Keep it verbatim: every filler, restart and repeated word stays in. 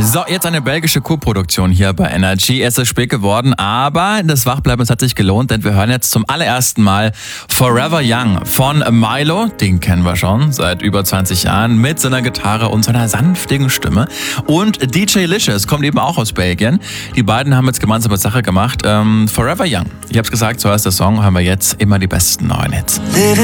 So, jetzt eine belgische Co-Produktion hier bei Energy. Es ist spät geworden, aber das Wachbleiben, es hat sich gelohnt, denn wir hören jetzt zum allerersten Mal Forever Young von Milo. Den kennen wir schon seit über zwanzig Jahren mit seiner Gitarre und seiner sanftigen Stimme. Und D J Licious kommt eben auch aus Belgien. Die beiden haben jetzt gemeinsame Sache gemacht. Ähm, Forever Young. Ich hab's gesagt, so heißt der Song, hören wir jetzt immer die besten neuen Hits.